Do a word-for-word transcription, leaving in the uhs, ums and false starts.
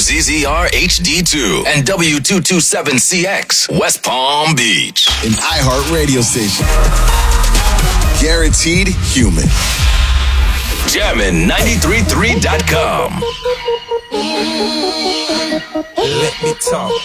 Z Z R H D two and W two twenty-seven C X, West Palm Beach. An iHeart radio station. Guaranteed human. Jammin' ninety-three point three dot com. Let me talk.